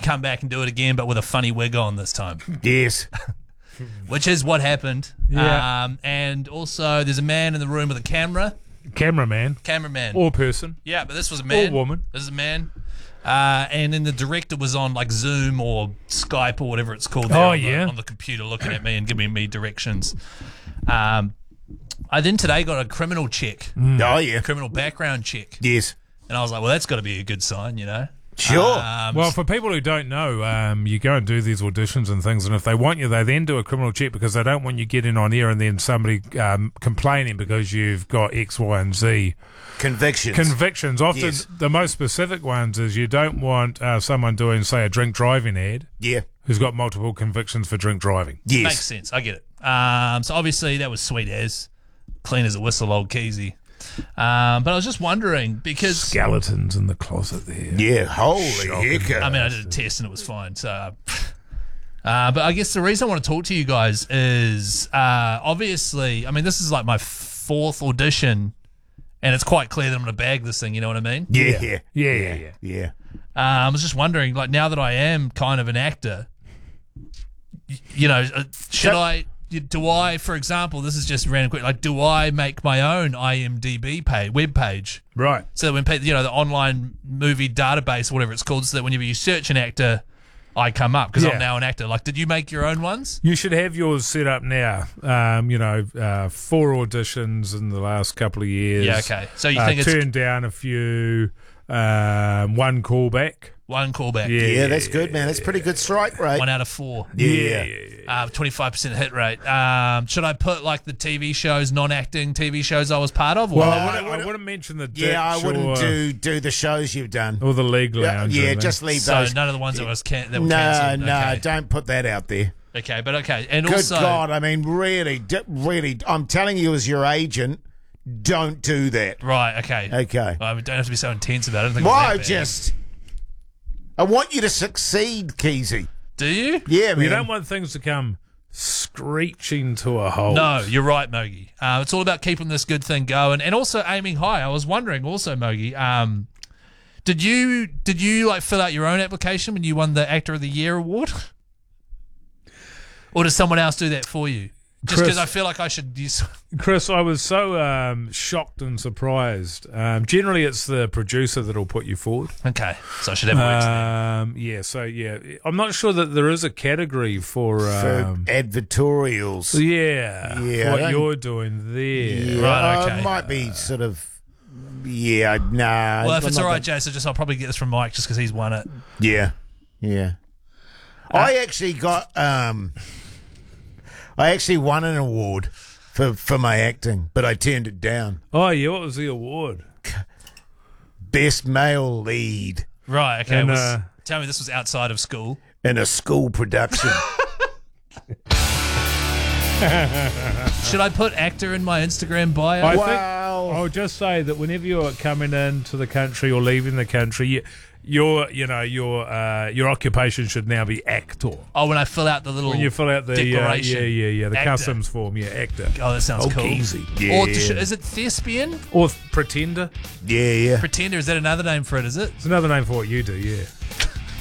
come back and do it again, but with a funny wig on this time. Yes. Which is what happened. Yeah. And also, there's a man in the room with a cameraman. Or person. Yeah, but this was a man. Or woman. This is a man. And then the director was on like Zoom or Skype or whatever it's called. There on the computer looking at me and giving me directions. I then today got a criminal check. Oh, yeah. Criminal background check. Yes. And I was like, well, that's got to be a good sign, you know? Sure. Well, for people who don't know, you go and do these auditions and things, and if they want you, they then do a criminal check because they don't want you getting on air and then somebody complaining because you've got X, Y, and Z. Convictions. Often Yes. the most specific ones is you don't want someone doing, say, a drink driving ad. Yeah. Who's got multiple convictions for drink driving. Yes. Makes sense. I get it. So obviously that was sweet as. Clean as a whistle, old Keezy. But I was just wondering because Skeletons in the closet there. Yeah. Holy heck. I mean, I did a test and it was fine. So, but I guess the reason I want to talk to you guys is obviously, I mean, this is like my fourth audition, and it's quite clear that I'm going to bag this thing. You know what I mean? Yeah. I was just wondering, like, now that I am kind of an actor, you know, do I, for example, this is just random quick, like, do I make my own IMDb web page? Right. So that when people, you know, the online movie database or whatever it's called, so that whenever you search an actor, I come up because I'm now an actor. Like, did you make your own ones? You should have yours set up now. 4 auditions in the last couple of years. Yeah, okay. So you think it's turned down a few, one callback. one callback? Yeah, that's good, man. That's pretty good strike rate. 1 out of 4. Yeah. 25% hit rate. Should I put like the TV shows, non-acting TV shows I was part of? Or Well, I wouldn't mention the ditch. Yeah, I wouldn't do the shows you've done. Or the League Lounge. Yeah, just leave so those. none of the ones that were cancelled. No, Okay. don't put that out there. Okay, but okay. And Good also, God, I mean, really, I'm telling you as your agent, don't do that. right, okay. Okay. Well, we don't have to be so intense about it. I don't think Why? it was that bad. I want you to succeed, Keezy. Do you? Yeah, man. You don't want things to come screeching to a halt. No, you're right, Mogi. It's all about keeping this good thing going and also aiming high. I was wondering also, Mogi, did you like fill out your own application when you won the Actor of the Year award? Or did someone else do that for you? Just because I feel like I should use... Chris, I was so shocked and surprised. Generally, it's the producer that'll put you forward. Okay, so I should have worked I'm not sure that there is a category for advertorials. for what you're doing there. Yeah. Right, okay. It might be sort of... Yeah, nah. Well, if it's all right, Jason, I'll probably get this from Mike just because he's won it. Yeah. I actually got... I actually won an award for my acting, but I turned it down. Oh, yeah, what was the award? Best male lead Right, okay. And, tell me this was outside of school. in a school production. Should I put actor in my Instagram bio? I think Wow. I'll just say that whenever you're coming into the country or leaving the country, your occupation should now be actor. Oh, when I fill out the little When you fill out the declaration. the Actor. customs form, actor. Oh, that sounds cool. Easy. Yeah. Or is it thespian? Or pretender. Yeah. Pretender, is that another name for it, is it? It's another name for what you do, yeah.